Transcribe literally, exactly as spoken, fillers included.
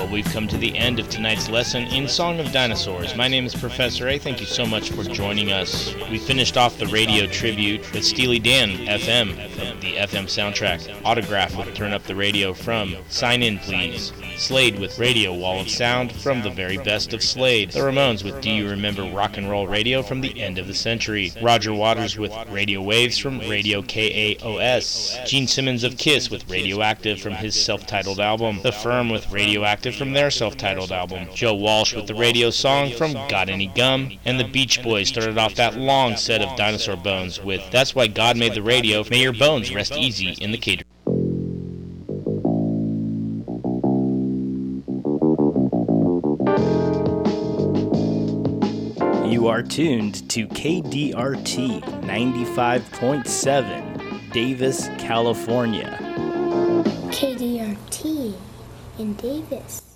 Well, we've come to the end of tonight's lesson in Song of Dinosaurs. My name is Professor A. Thank you so much for joining us. We finished off the radio tribute with Steely Dan, F M, from the F M soundtrack. Autograph with Turn Up the Radio from Sign In Please. Slade with Radio Wall of Sound from the very best of Slade. The Ramones with Do You Remember Rock and Roll Radio from the end of the century. Roger Waters with Radio Waves from Radio K A O S. Gene Simmons of Kiss with Radioactive from his self-titled album. The Firm with Radioactive from their self-titled album. Joe Walsh with the radio song from Got Any Gum. And the Beach Boys started off that long set of Dinosaur Bones with That's Why God Made the Radio. May your bones rest easy in the cater. You are tuned to K D R T ninety-five point seven, Davis, California. K D R T in Davis.